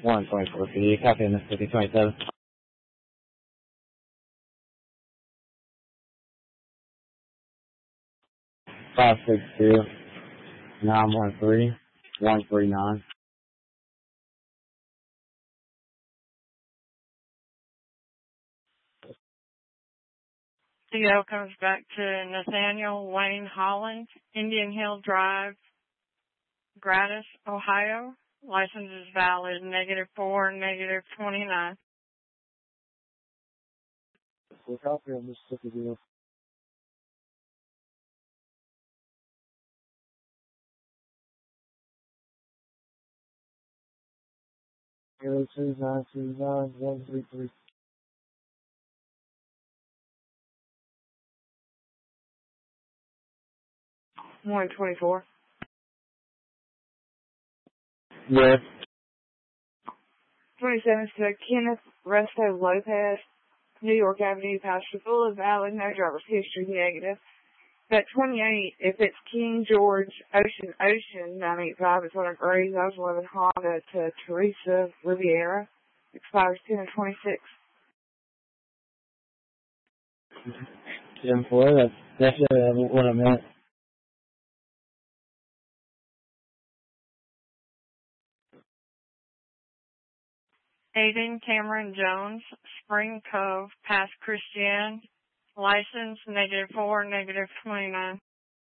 124. Can you copy Mississippi 27? 562-913-139. CO comes back to Nathaniel Wayne Holland, Indian Hill Drive, Gratis, Ohio. License is valid, -4, -29. We'll copy on Mississippi deal. Zero 2-9-2-9-1-3-3. 124. Yes. 27 to Kenneth Resto Lopez, New York Avenue, Pascagoula, valid, no driver's history, negative. But 28, if it's King George Ocean 985 is what I agrees. I was 11 Honda to Teresa Riviera, expires 10/26. 10-4, that's what I meant. Aiden Cameron Jones, Spring Cove, Pass Christian, license -4, -29.